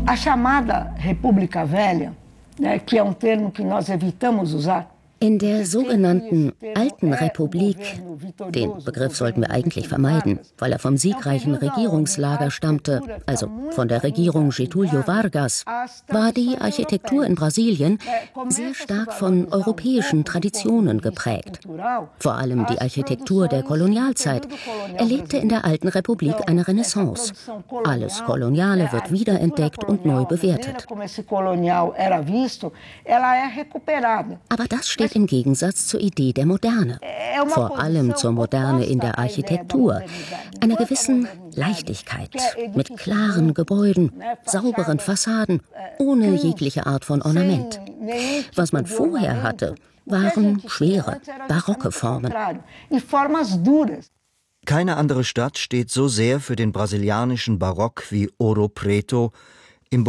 A chamada República Velha, que é termo que nós evitamos usar. In der sogenannten Alten Republik, den Begriff sollten wir eigentlich vermeiden, weil er vom siegreichen Regierungslager stammte, also von der Regierung Getúlio Vargas, war die Architektur in Brasilien sehr stark von europäischen Traditionen geprägt. Vor allem die Architektur der Kolonialzeit erlebte in der Alten Republik eine Renaissance. Alles Koloniale wird wiederentdeckt und neu bewertet. Aber das steht im Gegensatz zur Idee der Moderne. Vor allem zur Moderne in der Architektur, einer gewissen Leichtigkeit, mit klaren Gebäuden, sauberen Fassaden, ohne jegliche Art von Ornament. Was man vorher hatte, waren schwere, barocke Formen. Keine andere Stadt steht so sehr für den brasilianischen Barock wie Ouro Preto,